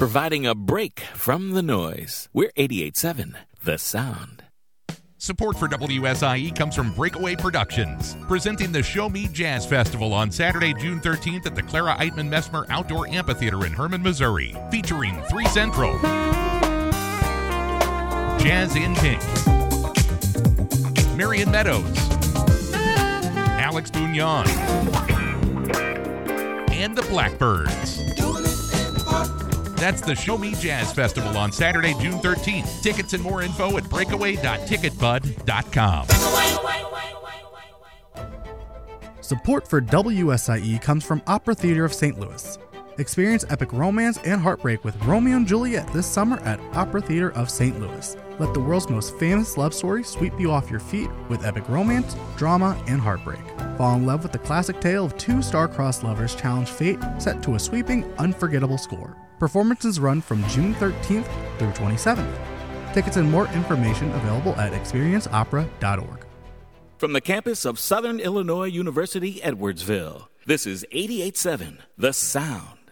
providing a break from the noise. We're 88.7 The Sound. Support for WSIE comes from Breakaway Productions, presenting the Show Me Jazz Festival on Saturday, June 13th at the Clara Eitman Messmer Outdoor Amphitheater in Herman, Missouri, featuring 3 Central, Jazz in Pink, Marion Meadows, Alex Bugnon, and the Blackbirds. That's the Show Me Jazz Festival on Saturday, June 13th. Tickets and more info at breakaway.ticketbud.com. Support for WSIE comes from Opera Theater of St. Louis. Experience epic romance and heartbreak with Romeo and Juliet this summer at Opera Theater of St. Louis. Let the world's most famous love story sweep you off your feet with epic romance, drama, and heartbreak. Fall in love with the classic tale of 2 star-crossed lovers challenge fate, set to a sweeping, unforgettable score. Performances run from June 13th through 27th. Tickets and more information available at experienceopera.org. From the campus of Southern Illinois University, Edwardsville, this is 88.7 The Sound.